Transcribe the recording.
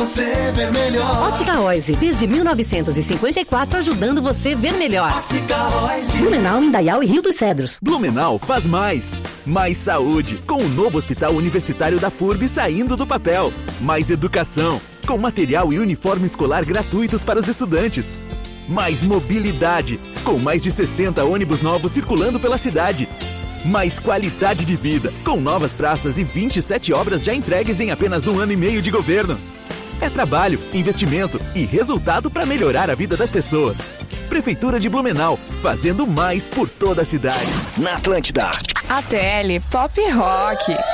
você ver melhor. Ótica Oise, desde 1954, ajudando você a ver melhor. Ótica Oise. Blumenau, Indaial e Rio dos Cedros. Blumenau faz mais. Mais saúde, com o novo Hospital Universitário da FURB saindo do papel. Mais educação, com material e uniforme escolar gratuitos para os estudantes. Mais mobilidade, com mais de 60 ônibus novos circulando pela cidade. Mais qualidade de vida, com novas praças e 27 obras já entregues em apenas 1 ano e meio de governo. É trabalho, investimento e resultado para melhorar a vida das pessoas. Prefeitura de Blumenau, fazendo mais por toda a cidade. Na Atlântida. ATL Pop Rock.